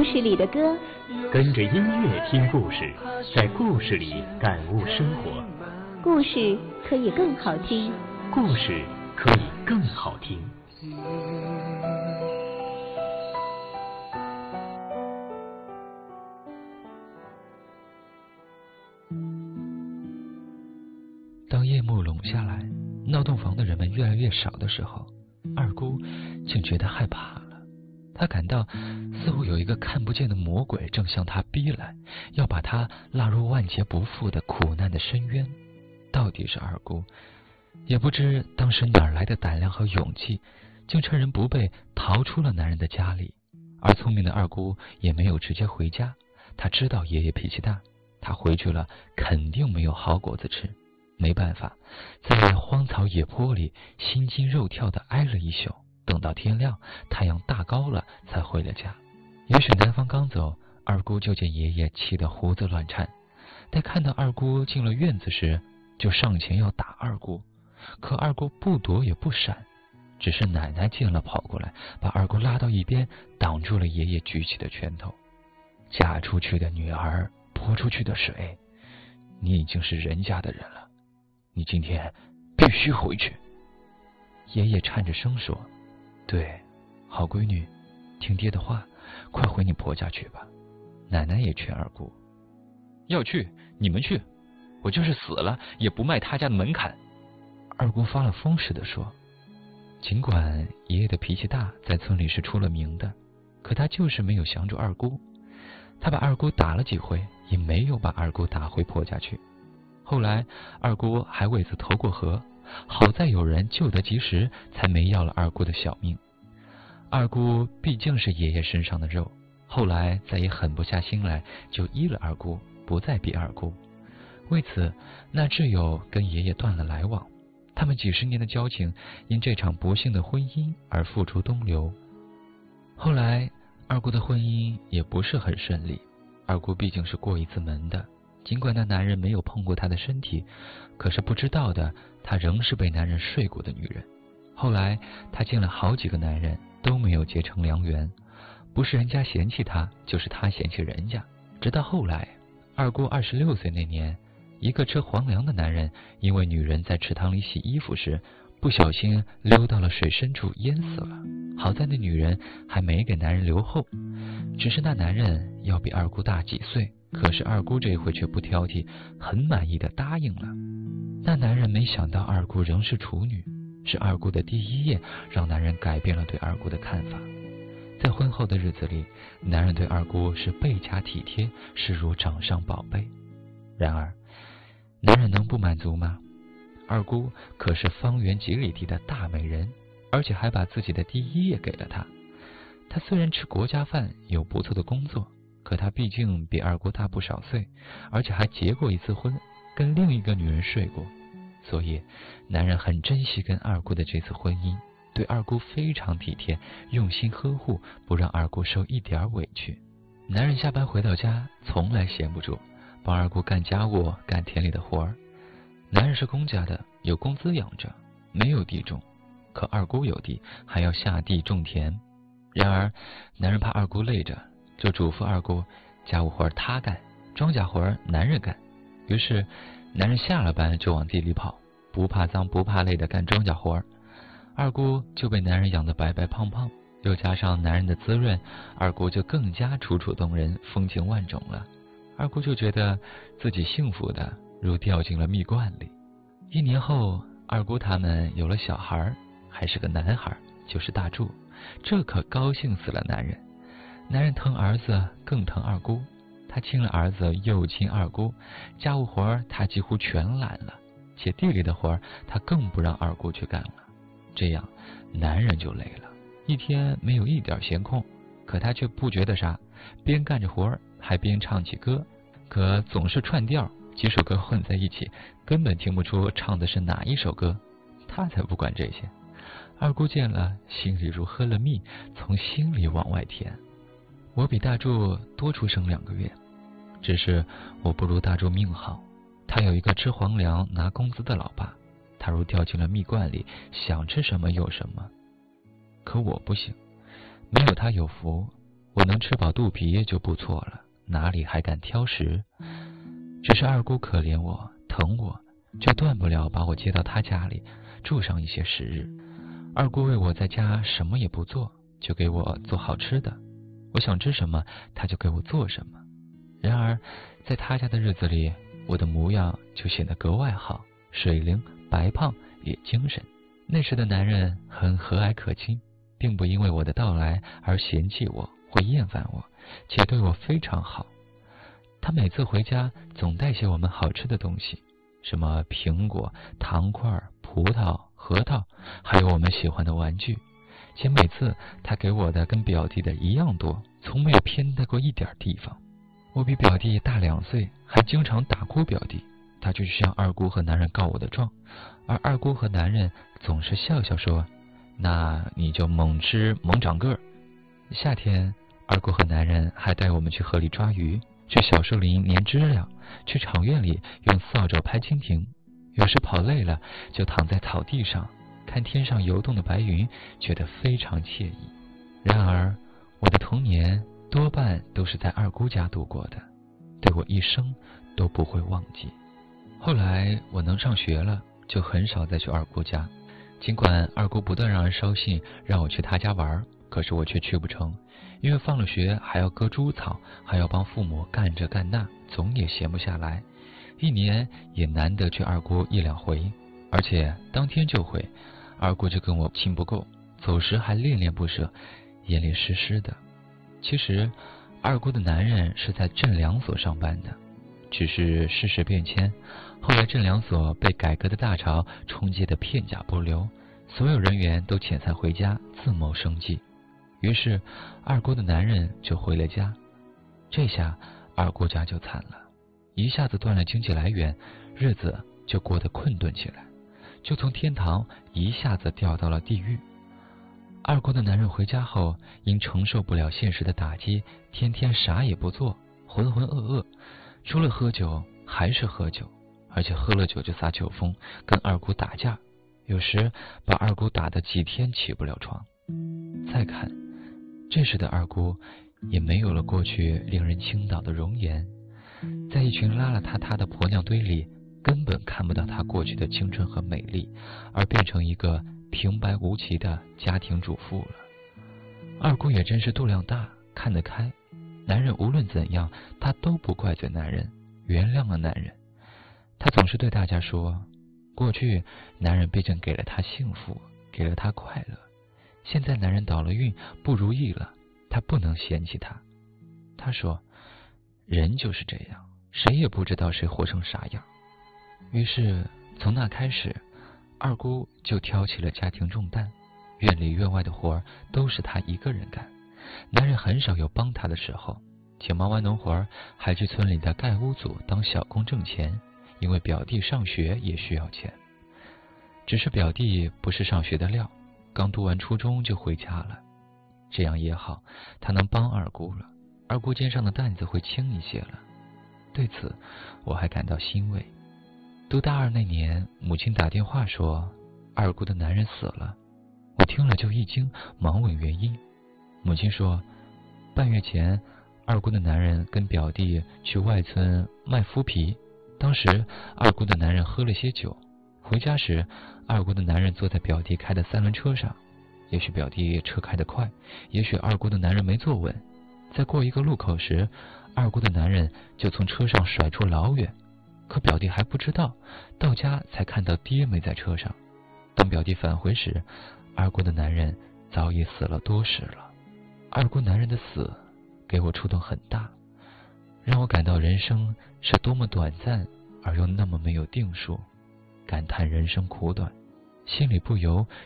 故事里的歌， 跟着音乐听故事，在故事里感悟生活。 故事可以更好听， 故事可以更好听。 当夜幕笼下来，闹洞房的人们越来越少的时候，二姑竟觉得害怕了。她感到似乎有一个看不见的魔鬼正向她逼来，要把她拉入万劫不复的苦难的深渊。到底是二姑，也不知当时哪来的胆量和勇气，竟趁人不备逃出了男人的家里。而聪明的二姑也没有直接回家，她知道爷爷脾气大，她回去了肯定没有好果子吃。没办法，在荒草野坡里心惊肉跳地挨了一宿，等到天亮，太阳大高了才回了家。也许南方刚走，二姑就见爷爷气得胡子乱颤，待看到二姑进了院子时，就上前要打二姑，可二姑不躲也不闪，只是奶奶见了跑过来，把二姑拉到一边，挡住了爷爷举起的拳头。嫁出去的女儿泼出去的水，你已经是人家的人了，你今天必须回去。爷爷颤着声说，对，好闺女，听爹的话，快回你婆家去吧。奶奶也劝二姑，要去你们去，我就是死了也不迈他家的门槛。二姑发了疯似的说，尽管爷爷的脾气大，在村里是出了名的，可他就是没有降住二姑。他把二姑打了几回，也没有把二姑打回婆家去。后来二姑还为此投过河，好在有人救得及时，才没要了二姑的小命。二姑毕竟是爷爷身上的肉，后来再也狠不下心来，就依了二姑，不再逼二姑。为此那挚友跟爷爷断了来往，他们几十年的交情因这场不幸的婚姻而付诸东流。后来二姑的婚姻也不是很顺利，二姑毕竟是过一次门的，尽管那男人没有碰过她的身体，可是不知道的，她仍是被男人睡过的女人。后来她见了好几个男人，都没有结成良缘，不是人家嫌弃她，就是她嫌弃人家。直到后来二姑26岁那年，一个吃皇粮的男人因为女人在池塘里洗衣服时不小心溜到了水深处淹死了，好在那女人还没给男人留后，只是那男人要比二姑大几岁，可是二姑这回却不挑剔，很满意的答应了。那男人没想到二姑仍是处女，是二姑的第一夜让男人改变了对二姑的看法。在婚后的日子里，男人对二姑是倍加体贴，视如掌上宝贝。然而男人能不满足吗？二姑可是方圆几里地的大美人，而且还把自己的第一夜给了她。她虽然吃国家饭，有不错的工作，可她毕竟比二姑大不少岁，而且还结过一次婚，跟另一个女人睡过，所以男人很珍惜跟二姑的这次婚姻，对二姑非常体贴，用心呵护，不让二姑受一点委屈。男人下班回到家从来闲不住，帮二姑干家务，干田里的活儿。男人是公家的，有工资养着，没有地种，可二姑有地，还要下地种田。然而男人怕二姑累着，就嘱咐二姑，家务活他干，庄稼活男人干。于是男人下了班就往地里跑，不怕脏不怕累的干庄稼活，二姑就被男人养得白白胖胖，又加上男人的滋润，二姑就更加楚楚动人，风情万种了。二姑就觉得自己幸福的如掉进了蜜罐里。1年后，二姑他们有了小孩，还是个男孩，就是大柱，这可高兴死了男人。男人疼儿子更疼二姑，他亲了儿子又亲二姑，家务活他几乎全揽了，且地里的活他更不让二姑去干了。这样男人就累了，一天没有一点闲空，可他却不觉得啥，边干着活还边唱起歌，可总是串调，几首歌混在一起，根本听不出唱的是哪一首歌。他才不管这些。二姑见了，心里如喝了蜜，从心里往外填。我比大柱多出生2个月，只是我不如大柱命好，他有一个吃皇粮拿工资的老爸，他如掉进了蜜罐里，想吃什么有什么。可我不行，没有他有福， 我能吃饱肚皮就不错了，哪里还敢挑食？只是二姑可怜我，疼我，就断不了把我接到她家里住上一些时日。二姑为我在家什么也不做，就给我做好吃的，我想吃什么她就给我做什么。然而在她家的日子里，我的模样就显得格外好，水灵白胖也精神。那时的男人很和蔼可亲，并不因为我的到来而嫌弃我或厌烦我，且对我非常好。他每次回家总带些我们好吃的东西，什么苹果、糖块、葡萄、核桃，还有我们喜欢的玩具，且每次他给我的跟表弟的一样多，从没有偏待过一点地方。我比表弟大2岁，还经常打哭表弟，他就去向二姑和男人告我的状，而二姑和男人总是笑笑说，那你就猛吃猛长个儿。夏天，二姑和男人还带我们去河里抓鱼，去小树林粘知了，去场院里用扫帚拍蜻蜓。有时跑累了，就躺在草地上看天上游动的白云，觉得非常惬意。然而我的童年多半都是在二姑家度过的，对我一生都不会忘记。后来我能上学了，就很少再去二姑家，尽管二姑不断让人捎信让我去她家玩，可是我却去不成，因为放了学还要割猪草，还要帮父母干这干那，总也闲不下来，一年也难得去二姑1、2回，而且当天就回。二姑就跟我亲不够，走时还恋恋不舍，眼里湿湿的。其实二姑的男人是在镇粮所上班的，只是世事变迁，后来镇粮所被改革的大潮冲击得片甲不留，所有人员都遣散回家自谋生计。于是二姑的男人就回了家。这下二姑家就惨了，一下子断了经济来源，日子就过得困顿起来，就从天堂一下子掉到了地狱。二姑的男人回家后，因承受不了现实的打击，天天啥也不做，浑浑噩噩，除了喝酒还是喝酒，而且喝了酒就撒酒疯，跟二姑打架，有时把二姑打得几天起不了床。再看这时的二姑，也没有了过去令人倾倒的容颜，在一群邋邋遢遢的婆娘堆里，根本看不到她过去的青春和美丽，而变成一个平白无奇的家庭主妇了。二姑也真是度量大，看得开，男人无论怎样，她都不怪罪男人，原谅了男人。她总是对大家说，过去男人毕竟给了她幸福，给了她快乐，现在男人倒了运，不如意了，她不能嫌弃他。她说，人就是这样，谁也不知道谁活成啥样。于是从那开始，二姑就挑起了家庭重担，院里院外的活儿都是她一个人干，男人很少有帮她的时候，且忙完农活还去村里的盖屋组当小工挣钱，因为表弟上学也需要钱。只是表弟不是上学的料，刚读完初中就回家了，这样也好，他能帮二姑了，二姑肩上的担子会轻一些了。对此我还感到欣慰。读大2那年，母亲打电话说二姑的男人死了，我听了就一惊，忙问原因。母亲说，半月前二姑的男人跟表弟去外村卖麸皮，当时二姑的男人喝了些酒，回家时二姑的男人坐在表弟开的3轮车上，也许表弟车开得快，也许二姑的男人没坐稳，在过一个路口时，二姑的男人就从车上甩出老远，可表弟还不知道，到家才看到爹没在车上。当表弟返回时，二姑的男人早已死了多时了。二姑男人的死给我触动很大，让我感到人生是多么短暂而又那么没有定数，感叹人生苦短，心里不由